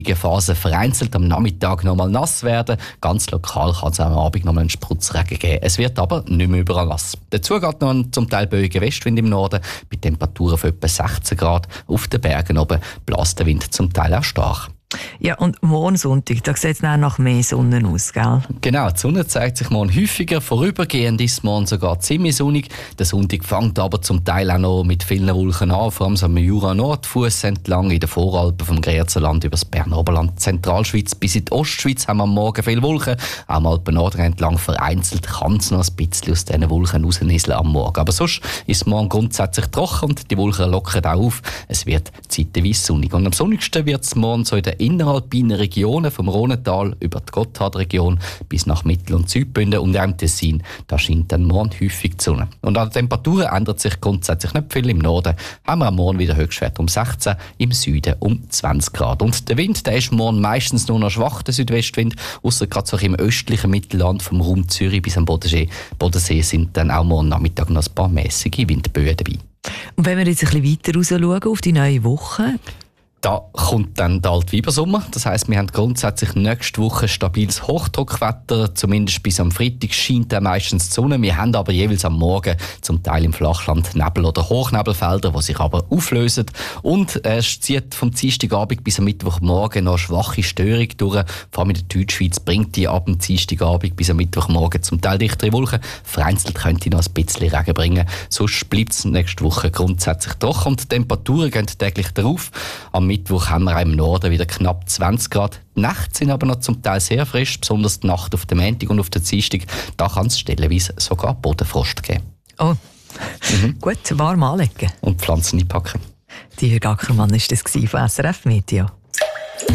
Phase vereinzelt am Nachmittag noch mal nass werden. Ganz lokal kann es am Abend noch mal einen Spritzregen geben. Es wird aber nicht mehr überall nass. Dazu geht noch ein zum Teil böiger Westwind im Norden, bei Temperaturen von etwa 16 Grad. Auf den Bergen oben bläst der Wind zum Teil auch stark. Ja, und morgen Sonntag, da sieht es dann nach mehr Sonne aus, gell? Genau, die Sonne zeigt sich morgen häufiger. Vorübergehend ist morgen sogar ziemlich sonnig. Der Sonntag fängt aber zum Teil auch noch mit vielen Wolken an, vor allem so am Jura-Nordfuss entlang, in den Voralpen vom Grenzerland über das Berner Oberland, Zentralschweiz bis in die Ostschweiz haben wir am Morgen viele Wolken. Auch am Alpen-Norden entlang vereinzelt kann es noch ein bisschen aus diesen Wolken rausnieseln am Morgen. Aber sonst ist es morgen grundsätzlich trocken und die Wolken lockern auch auf. Es wird zeitweise sonnig. Und am sonnigsten wird es morgen so in der inneralpinen Regionen vom Rhonental über die Gotthardregion bis nach Mittel- und Südbünden und auch im Tessin. Da scheint dann morgen häufig die Sonne. Und an den Temperaturen ändert sich grundsätzlich nicht viel. Im Norden haben wir am Morgen wieder Höchstwert um 16, im Süden um 20 Grad. Und der Wind, der ist morgen meistens nur noch schwach, der Südwestwind, ausser gerade so im östlichen Mittelland vom Raum Zürich bis am Bodensee sind dann auch morgen Nachmittag noch ein paar mäßige Windböen dabei. Und wenn wir jetzt ein bisschen weiter raus schauen auf die neue Woche? Da kommt dann der Altweibersommer. Das heisst, wir haben grundsätzlich nächste Woche stabiles Hochdruckwetter. Zumindest bis am Freitag scheint dann meistens die Sonne. Wir haben aber jeweils am Morgen zum Teil im Flachland Nebel- oder Hochnebelfelder, die sich aber auflösen. Und es zieht vom Dienstagabend bis am Mittwochmorgen noch eine schwache Störung durch. Vor allem in der Deutschschweiz bringt die ab dem Dienstagabend bis am Mittwochmorgen zum Teil dichtere Wolken. Vereinzelt könnte noch ein bisschen Regen bringen. Sonst bleibt es nächste Woche grundsätzlich trocken und die Temperaturen gehen täglich darauf. Am Mittwoch haben wir im Norden wieder knapp 20 Grad. Die Nächte sind aber noch zum Teil sehr frisch, besonders die Nacht auf den Montag und auf den Dienstag. Da kann es stellenweise sogar Bodenfrost geben. Oh, gut, warm anlegen. Und Pflanzen einpacken. Die Herr Gackermann war das von SRF Media.